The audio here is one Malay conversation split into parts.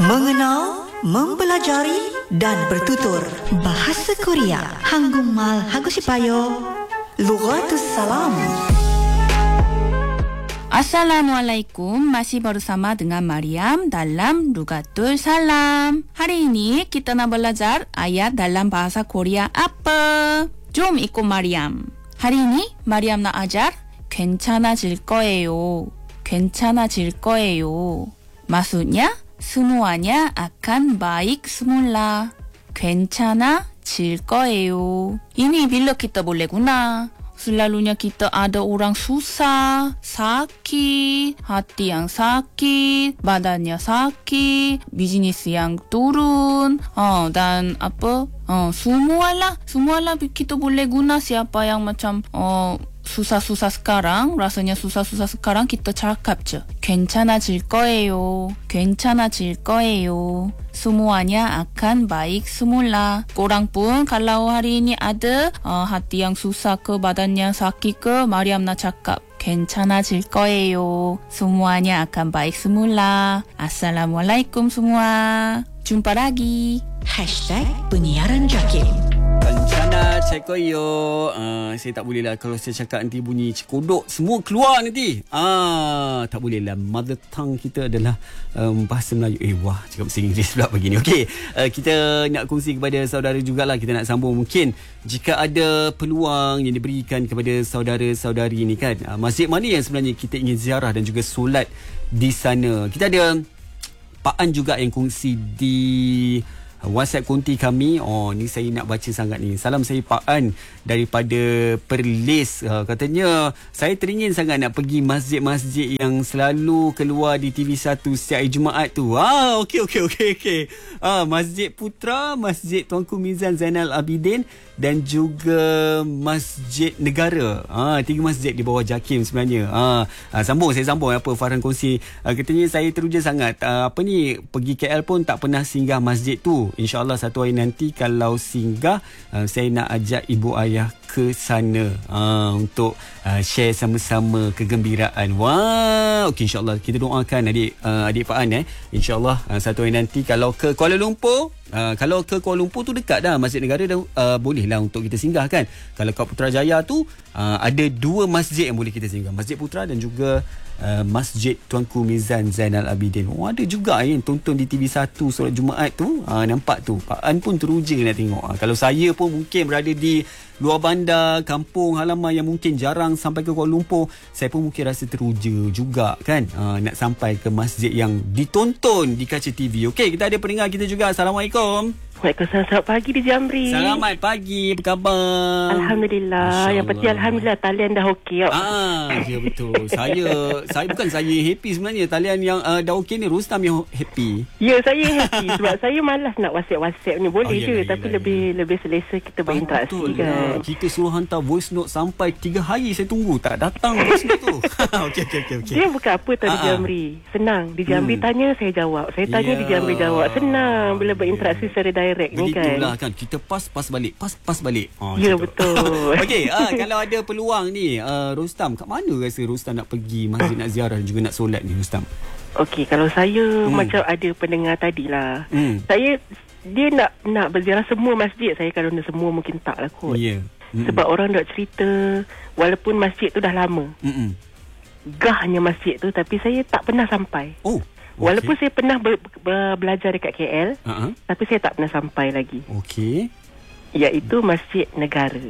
Mengenal, mempelajari dan bertutur bahasa Korea. Hanggumal Hagusipayo, Lughatus Salam. Assalamualaikum, masih bersama dengan Mariam dalam Lughatul Salam. Hari ini kita nak belajar ayat dalam bahasa Korea apa? Jom ikut Mariam. Hari ini Mariam nak ajar 괜찮아질 거예요. 괜찮아질 거예요. Maksudnya, semuanya akan baik semula. 괜찮아질 거예요. Ini bila kita boleh guna. Selalunya kita ada orang susah, sakit, hati yang sakit, badannya sakit, bisnis yang turun, dan apa? Semualah kita boleh guna. Siapa yang macam susah-susah sekarang, rasanya susah-susah sekarang, kita cakap je. 괜찮아질 거예요. 괜찮아질 거예요. Semuanya akan baik semula. Korang pun kalau hari ini ada hati yang susah ke, badan yang sakit ke, Mariam nak cakap 괜찮아질 거예요. Semuanya akan baik semula. Assalamualaikum semua. Jumpa lagi. #penyiaran Jakim. Rencana cekoyo. Saya tak boleh lah kalau saya cakap nanti bunyi cekodok semua keluar nanti. Tak boleh lah. Mother tongue kita adalah bahasa Melayu. Cakap bahasa Inggeris pula begini. Okey, kita nak kongsi kepada saudara jugalah. Kita nak sambung mungkin jika ada peluang yang diberikan kepada saudara-saudari ni kan, masjid mana yang sebenarnya kita ingin ziarah dan juga solat di sana. Kita ada Pak An juga yang kongsi di WhatsApp konti kami. Ni saya nak baca sangat ni. Salam, saya Pak An daripada Perlis. Katanya saya teringin sangat nak pergi masjid-masjid yang selalu keluar di TV1 setiap hari Jumaat tu. Okey. Masjid Putra, Masjid Tuanku Mizan Zainal Abidin dan juga Masjid Negara. 3 masjid di bawah Jakim sebenarnya. Saya sambung apa Farhan kongsi. Katanya saya teruja sangat pergi KL pun tak pernah singgah masjid tu. InsyaAllah satu hari nanti kalau singgah, saya nak ajak ibu ayah ke sana untuk share sama-sama kegembiraan. Okey, insyaAllah kita doakan adik Pak An InsyaAllah satu hari nanti kalau ke Kuala Lumpur. Kalau ke Kuala Lumpur tu dekat dah Masjid Negara dah, boleh lah untuk kita singgah kan. Kalau kat Putrajaya tu ada 2 masjid yang boleh kita singgah, Masjid Putra dan juga Masjid Tuanku Mizan Zainal Abidin. Ada juga yang tonton di TV1 solat Jumaat tu. Nampak tu, Pak An pun teruja nak tengok. Kalau saya pun mungkin berada di luar bandar, kampung halaman yang mungkin jarang sampai ke Kuala Lumpur, saya pun mungkin rasa teruja juga kan, nak sampai ke masjid yang ditonton di kaca TV. Okey, kita ada pendengar kita juga. Assalamualaikum. Waalaikumsalam. Selamat pagi di Jamri. Selamat pagi. Apa khabar? Alhamdulillah. Yang penting alhamdulillah talian dah okey. Ya betul. Saya bukan saya happy sebenarnya. Talian yang dah okey ni Rustam yang happy. Ya, saya happy sebab saya malas nak WhatsApp ni. Boleh je tapi lebih selesa kita berinteraksi kan. Kita suruh hantar voice note sampai 3 hari saya tunggu tak datang voice note tu. Okey. Dia bukan apa tadi Jamri. Senang. Di Jamri tanya saya jawab. Saya tanya di Jamri jawab. Senang bila berinteraksi secara direct ni kan. Begitulah kan. Kita pas balik. Pas balik. Ya betul. Okey, kalau ada peluang ni Rustam, kat mana rasa Rustam nak pergi masjid, nak ziarah dan juga nak solat ni Rustam? Okey, kalau saya macam ada pendengar tadilah. Dia nak berziarah semua masjid. Saya kalau nak semua mungkin tak lah kot. Sebab orang dah cerita walaupun masjid tu dah lama. Gahnya masjid tu, tapi saya tak pernah sampai. Walaupun saya pernah belajar dekat KL, tapi saya tak pernah sampai lagi. Okey. Iaitu Masjid Negara.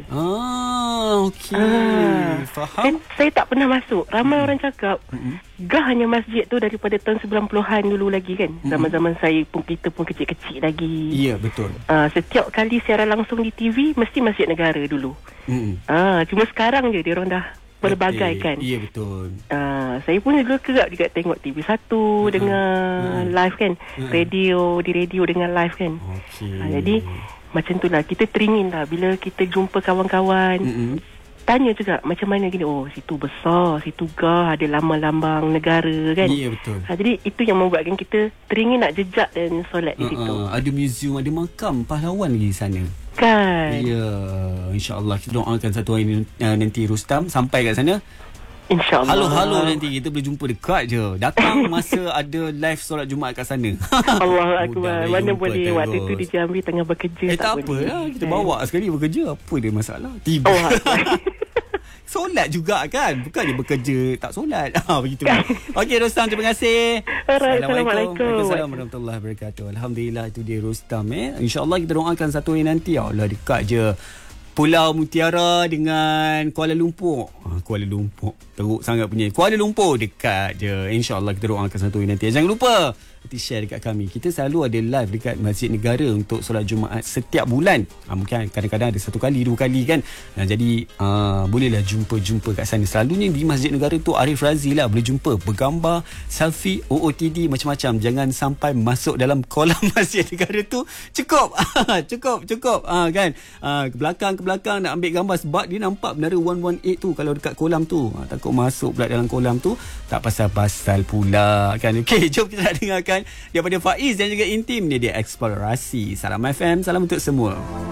Faham. Dan saya tak pernah masuk. Ramai orang cakap gahnya masjid tu daripada tahun 90-an dulu lagi kan. Zaman-zaman kita pun kecil-kecil lagi. Ya, betul. Setiap kali siaran langsung di TV mesti Masjid Negara dulu. Cuma sekarang je dia orang dah berbagai kan. Ya, betul. Saya pun dulu kerap juga tengok TV1 dengan live kan. Di radio dengan live kan. Jadi macam tu lah. Kita teringin lah bila kita jumpa kawan-kawan. Tanya juga macam mana gini. Situ besar, situ gah, ada lambang-lambang negara kan. Ya, betul. Jadi itu yang membuatkan kita teringin nak jejak dan solat di situ. Ada museum, ada makam pahlawan lagi di sana kan. Ya, insyaAllah kita doakan satu hari nanti Rustam sampai kat sana. InsyaAllah. Halo nanti kita boleh jumpa dekat je. Datang masa ada live solat Jumaat kat sana. Allah Akbar. Mana boleh terus. Waktu tu di Jambi tengah bekerja. Tak apa lah. Kita bawa sekali bekerja. Apa dia masalah? Tiba. Solat juga kan. Bukan dia bekerja tak solat. Begitu. Okey Rostam, terima kasih. Assalamualaikum. Waalaikumsalam warahmatullahi wabarakatuh. Alhamdulillah, itu dia Rostam. InsyaAllah kita doakan satu hari nanti. Allah, dekat je Pulau Mutiara dengan Kuala Lumpur. Kuala Lumpur teruk sangat punya. Kuala Lumpur dekat je. InsyaAllah kita doakan satu hari nanti. Jangan lupa nanti share dekat kami. Kita selalu ada live dekat Masjid Negara untuk solat Jumaat setiap bulan. Mungkin kadang-kadang ada 1 kali 2 kali kan. Jadi bolehlah jumpa kat sana. Selalunya di Masjid Negara tu Arif Razi lah boleh jumpa, bergambar, selfie, OOTD, macam-macam. Jangan sampai masuk dalam kolam Masjid Negara tu. Cukup kan. Ke belakang nak ambil gambar sebab dia nampak menara 118 tu kalau dekat kolam tu. Takut masuk pula dalam kolam tu, tak pasal-pasal pula kan. Okey, jom kita nak dengarkan daripada Faiz dan juga Intim. Dia eksplorasi. Salam FM, salam untuk semua.